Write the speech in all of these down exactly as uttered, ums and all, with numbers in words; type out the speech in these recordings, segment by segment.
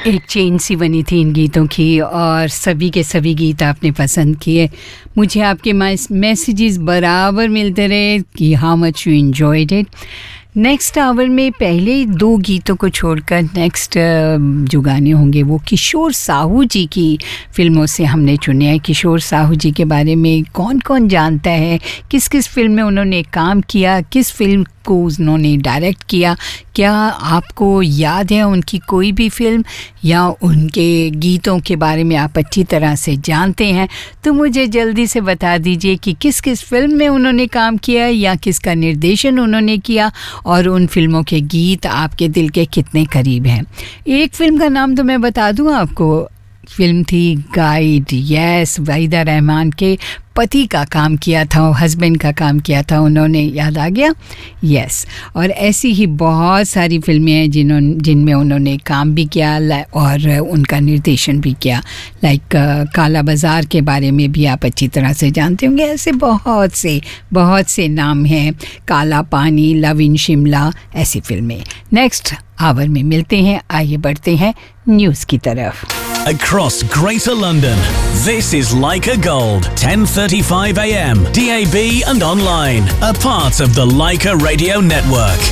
एक चेन सी बनी थी इन गीतों की और सभी के सभी गीत आपने पसंद किए. मुझे आपके मैसेजेस बराबर मिलते रहे कि how much you enjoyed it. Next our में पहले दो गीतों को छोड़कर नेक्स्ट जो गाने होंगे वो किशोर साहू जी की फ़िल्मों से हमने चुने हैं. किशोर साहू जी के बारे में कौन कौन जानता है, किस किस फिल्म में उन्होंने काम किया, किस फिल्म को उन्होंने डायरेक्ट किया, क्या आपको याद है उनकी कोई भी फिल्म या उनके गीतों के बारे में आप अच्छी तरह से जानते हैं तो मुझे जल्दी से बता दीजिए कि किस किस फिल्म में उन्होंने काम किया या किसका निर्देशन उन्होंने किया और उन फिल्मों के गीत आपके दिल के कितने करीब हैं. एक फ़िल्म का नाम तो मैं बता दूं आपको, फिल्म थी गाइड. यस, वहीदा रहमान के पति का काम किया था, हस्बैंड का काम किया था उन्होंने, याद आ गया. यस, और ऐसी ही बहुत सारी फिल्में हैं जिन्होंने जिनमें उन्होंने काम भी किया और उनका निर्देशन भी किया. लाइक काला बाज़ार के बारे में भी आप अच्छी तरह से जानते होंगे. ऐसे बहुत से बहुत से नाम हैं, काला पानी, लव इन शिमला, ऐसी फिल्में. नेक्स्ट आवर में मिलते हैं. आइए बढ़ते हैं न्यूज़ की तरफ. Across Greater London, this is Leica Gold, ten thirty-five a m, D A B and online, a part of the Leica Radio Network.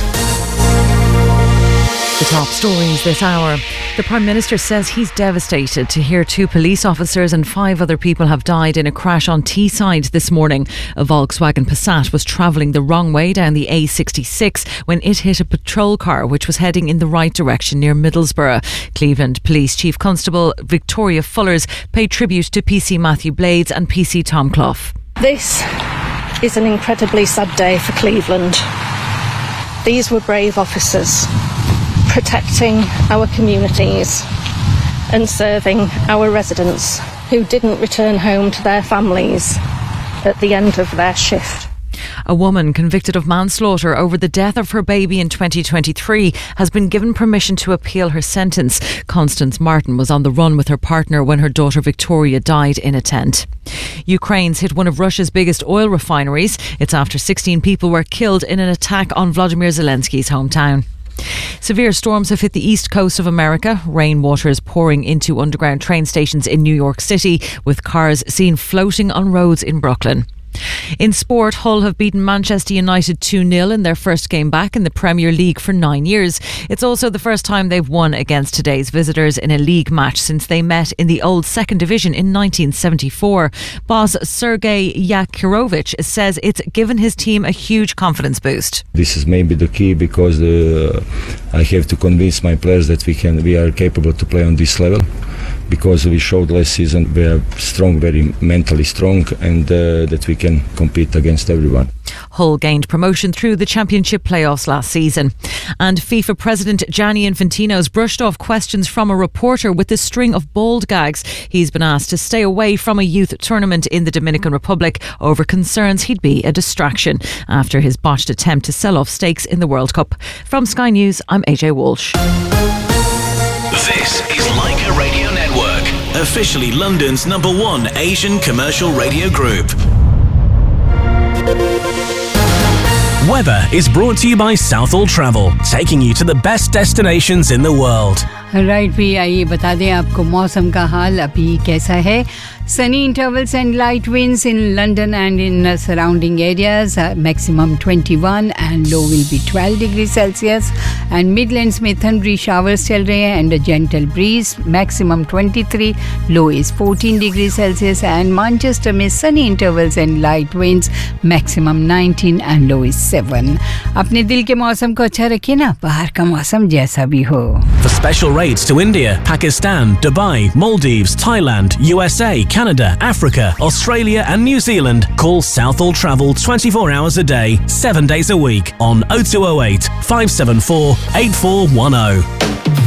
The top stories this hour. The Prime Minister says he's devastated to hear two police officers and five other people have died in a crash on Teesside this morning. A Volkswagen Passat was travelling the wrong way down the A sixty-six when it hit a patrol car which was heading in the right direction near Middlesbrough. Cleveland Police Chief Constable Victoria Fullers paid tribute to P C Matthew Blades and P C Tom Clough. This is an incredibly sad day for Cleveland. These were brave officers, protecting our communities and serving our residents who didn't return home to their families at the end of their shift. A woman convicted of manslaughter over the death of her baby in twenty twenty-three has been given permission to appeal her sentence. Constance Martin was on the run with her partner when her daughter Victoria died in a tent. Ukraine's hit one of Russia's biggest oil refineries. It's after sixteen people were killed in an attack on Vladimir Zelensky's hometown. Severe storms have hit the east coast of America. Rainwater is pouring into underground train stations in New York City, with cars seen floating on roads in Brooklyn. In sport, Hull have beaten Manchester United two nil in their first game back in the Premier League for nine years. It's also the first time they've won against today's visitors in a league match since they met in the old second division in nineteen seventy-four. Boss Sergei Yakirovich says it's given his team a huge confidence boost. This is maybe the key because uh, I have to convince my players that we can, we are capable to play on this level. Because we showed last season we are strong, very mentally strong, and uh, that we can compete against everyone. Hull gained promotion through the championship playoffs last season. And FIFA President Gianni Infantino's brushed off questions from a reporter with a string of bald gags. He's been asked to stay away from a youth tournament in the Dominican Republic over concerns he'd be a distraction after his botched attempt to sell off stakes in the World Cup. From Sky News, I'm A J Walsh. This is Leica Radio Network, officially London's number one Asian commercial radio group. Weather is brought to you by Southall Travel, taking you to the best destinations in the world. Right भी आइए बता दें आपको मौसम का हाल अभी कैसा है. Sunny intervals and light winds in London and in uh, surrounding areas. Uh, maximum twenty-one and low will be twelve degrees Celsius. And Midlands में thundery showers चल रहे हैं and a gentle breeze. Maximum twenty-three, low is fourteen degrees Celsius. And Manchester में sunny intervals and light winds. Maximum nineteen and low is seven. अपने दिल के मौसम को अच्छा रखिए ना, बाहर का मौसम जैसा भी हो. For special rates to India, Pakistan, Dubai, Maldives, Thailand, U S A, Canada, Africa, Australia and New Zealand, call Southall Travel twenty-four hours a day, seven days a week on oh two oh eight, five seven four, eight four one oh.